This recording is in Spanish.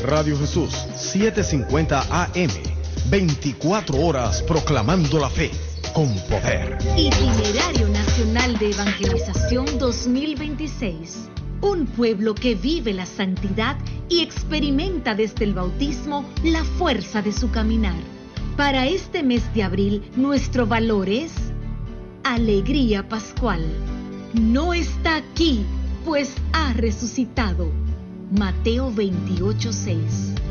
Radio Jesús 750 AM, 24 horas proclamando la fe con poder. Itinerario Nacional de Evangelización 2026. Un pueblo que vive la santidad y experimenta desde el bautismo la fuerza de su caminar. Para este mes de abril, nuestro valor es alegría pascual. No está aquí, pues ha resucitado. Mateo 28:6.